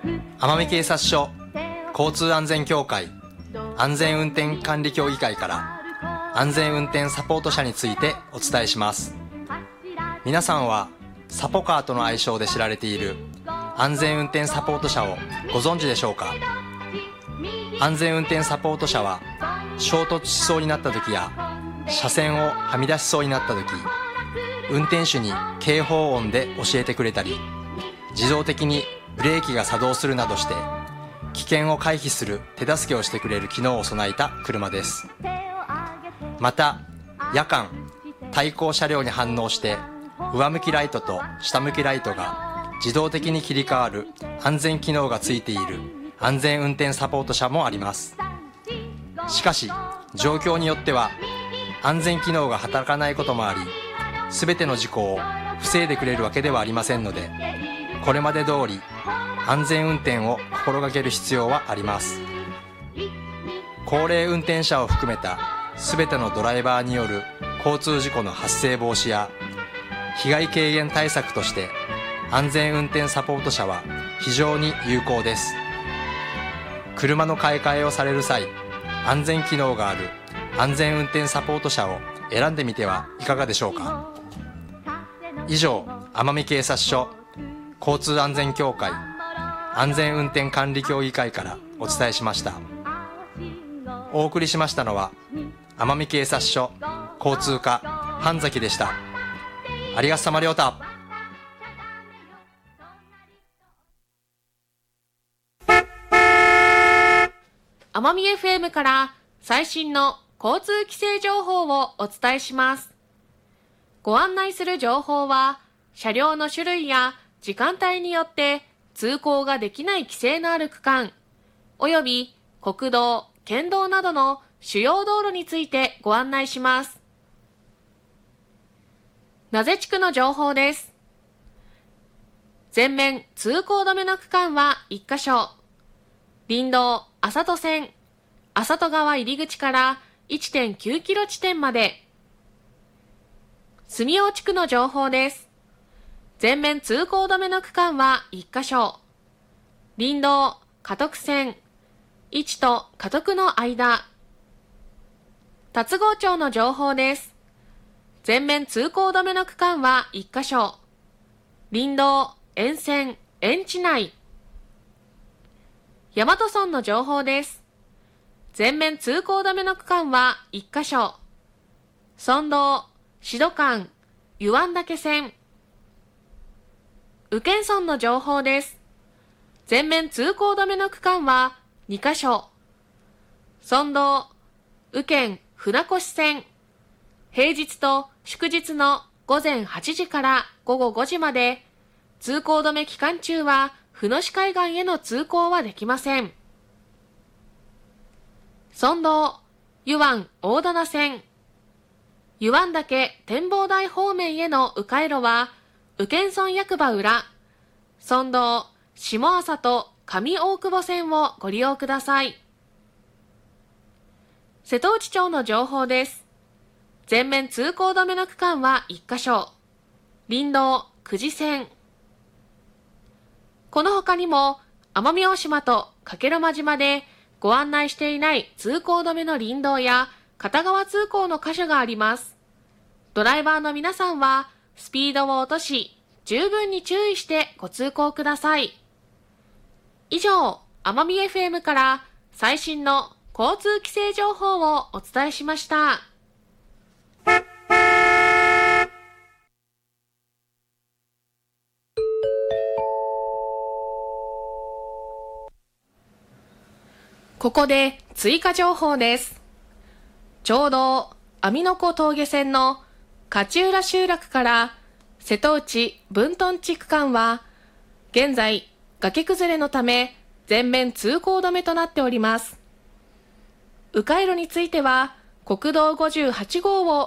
奄美警察署交通安全協会安全運転管理協議会から安全運転サポート車についてお伝えします。皆さんはサポカーとの愛称で知られている安全運転サポート車をご存知でしょうか。安全運転サポート車は衝突しそうになった時や車線をはみ出しそうになった時、運転手に警報音で教えてくれたり、自動的にブレーキが作動するなどして危険を回避する手助けをしてくれる機能を備えた車です。また夜間対向車両に反応して上向きライトと下向きライトが自動的に切り替わる安全機能がついている安全運転サポート車もあります。しかし状況によっては安全機能が働かないこともあり、全ての事故を防いでくれるわけではありませんので、これまで通り安全運転を心がける必要はあります。高齢運転者を含めた全てのドライバーによる交通事故の発生防止や被害軽減対策として安全運転サポート車は非常に有効です。車の買い替えをされる際、安全機能がある安全運転サポート車を選んでみてはいかがでしょうか。以上、奄美警察署交通安全協会安全運転管理協議会からお伝えしました。お送りしましたのは奄美警察署交通課半崎でした。ありがさまりょうた。 奄美 FM から最新の交通規制情報をお伝えします。ご案内する情報は車両の種類や時間帯によって通行ができない規制のある区間および国道、県道などの主要道路についてご案内します。名瀬地区の情報です。全面通行止めの区間は1カ所。林道麻戸線麻戸川入口から 1.9 キロ地点まで。住尾地区の情報です。全面通行止めの区間は1カ所。林道嘉徳線市と嘉徳の間。龍郷町の情報です。全面通行止めの区間は1カ所。林道沿線園地内。大和村の情報です。全面通行止めの区間は1カ所。村道志度間湯湾岳線。宇検村の情報です。全面通行止めの区間は2カ所。村道宇検船越線。平日と祝日の午前8時から午後5時まで、通行止め期間中は船越海岸への通行はできません。村道湯湾大棚線。湯湾岳展望台方面への迂回路は宇検村役場裏、村道下朝と上大久保線をご利用ください。瀬戸内町の情報です。全面通行止めの区間は1カ所。林道久慈線。この他にも奄美大島と加計呂麻島でご案内していない通行止めの林道や片側通行の箇所があります。ドライバーの皆さんはスピードを落とし、十分に注意してご通行ください。以上、奄美 FM から最新の交通規制情報をお伝えしました。ここで追加情報です。ちょうど網の子峠線の勝浦集落から瀬戸内分屯地区間は現在崖崩れのため全面通行止めとなっております。迂回路については国道58号を